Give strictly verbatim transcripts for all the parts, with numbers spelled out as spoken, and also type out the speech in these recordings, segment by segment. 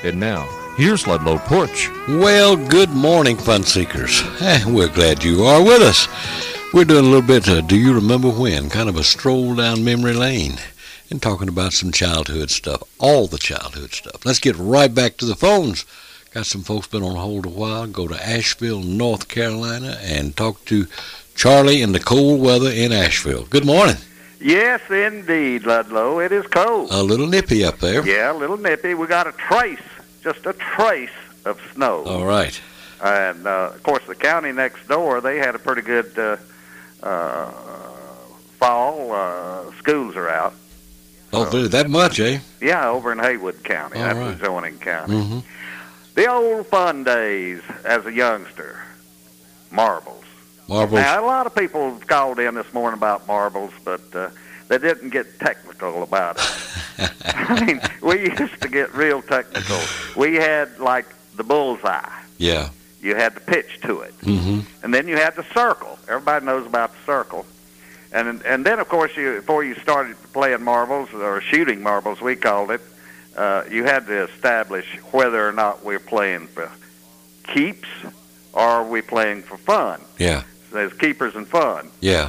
And now, here's Ludlow Porch. Well, good morning, fun seekers. Eh, we're glad you are with us. We're doing a little bit of Do You Remember When? Kind of a stroll down memory lane and talking about some childhood stuff, all the childhood stuff. Let's get right back to the phones. Got some folks been on hold a while. Go to Asheville, North Carolina, and talk to Charlie in the cold weather in Asheville. Good morning. Yes, indeed, Ludlow. It is cold. A little nippy up there. Yeah, a little nippy. We got a trace, just a trace of snow. All right. And, uh, of course, the county next door, they had a pretty good uh, uh, fall. Uh, schools are out. Oh, really? That much, eh? Yeah, over in Haywood County. All That's right. adjoining county. Mm-hmm. The old fun days as a youngster. Marbles. Marbles. Now, a lot of people have called in this morning about marbles, but uh, they didn't get technical about it. I mean, we used to get real technical. We had, like, the bullseye. Yeah. You had to pitch to it. Mm-hmm. And then you had the circle. Everybody knows about the circle. And and then, of course, you before you started playing marbles, or shooting marbles, we called it, uh, you had to establish whether or not we're playing for keeps or are we playing for fun. Yeah. So there's keepers and fun. Yeah.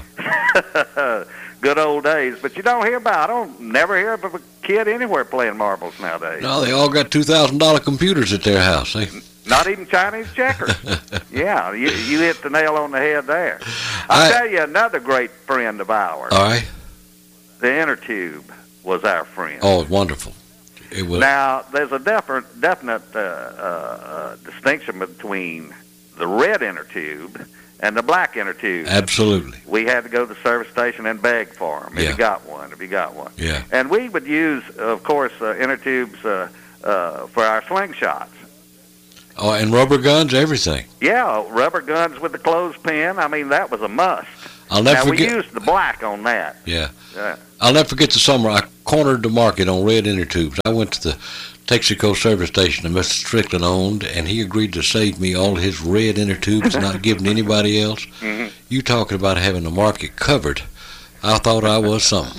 Good old days. But you don't hear about, I don't never hear of a kid anywhere playing marbles nowadays. No, they all got two thousand dollars computers at their house, eh? Not even Chinese checkers. Yeah, you, you hit the nail on the head there. I'll I, tell you another great friend of ours. All right. The inner tube was our friend. Oh, wonderful. It was. Now, there's a definite, definite uh, uh, distinction between the red inner tube and the black inner tube. Absolutely. We had to go to the service station and beg for them if Yeah. you got one, if you got one. Yeah. And we would use, of course, uh, inner tubes uh, uh, for our slingshots. Oh, and rubber guns, everything. Yeah, rubber guns with the clothespin. I mean, that was a must. I'll never now, forget. we used the black on that. Yeah. Yeah. I'll never forget the summer I cornered the market on red inner tubes. I went to the Texaco service station that Mister Strickland owned, and he agreed to save me all his red inner tubes, not giving anybody else. Mm-hmm. You talking about having the market covered. I thought I was something.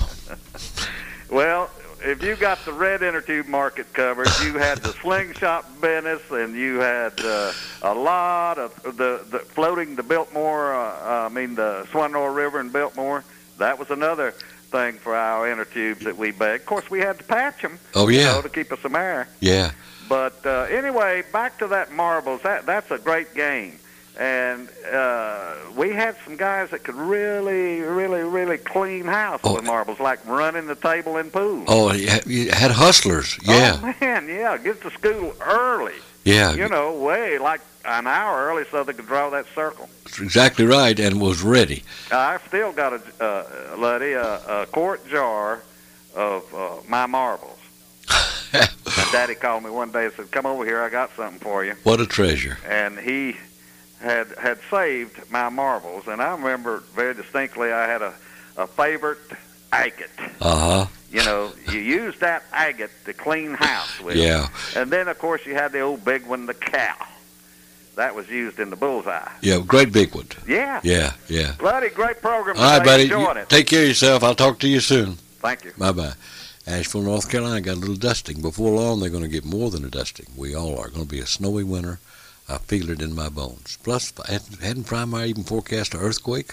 Well, if you got the red inner tube market covered, you had the slingshot business, and you had uh, a lot of the, the floating the Biltmore, uh, I mean the Swannoa River in Biltmore. That was another thing for our inner tubes that we begged. Of course, we had to patch them. Oh, yeah. You know, to keep us some air. Yeah. But uh, anyway, back to that marbles. That that's a great game. And uh, we had some guys that could really, really, really clean house Oh. with marbles, like running the table in pools. Oh, you had- you had hustlers. Yeah. Oh, man, yeah. Get to school early. Yeah. You know, way like an hour early so they could draw that circle. That's exactly right, and was ready. I've still got, a, uh, Luddy, a, a quart jar of uh, my marbles. And Daddy called me one day and said, come over here, I got something for you. What a treasure. And he had had saved my marbles, and I remember very distinctly I had a, a favorite agate. Uh-huh. You know, you used that agate to clean house with. Yeah. And then, of course, you had the old big one, the cow. That was used in the bullseye. Yeah, great big one. Yeah. Yeah, yeah. Bloody great program All right, today. buddy. Enjoying You it. take care of yourself. I'll talk to you soon. Thank you. Bye-bye. Asheville, North Carolina got a little dusting. Before long, they're going to get more than a dusting. We all are. Going to be a snowy winter. I feel it in my bones. Plus, hadn't, hadn't Primary even forecast an earthquake?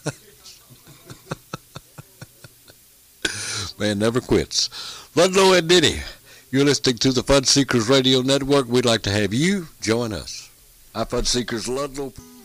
Man never quits. Ludlow and Denny, you're listening to the Fun Seekers Radio Network. We'd like to have you join us. Our Fun Seekers, Ludlow.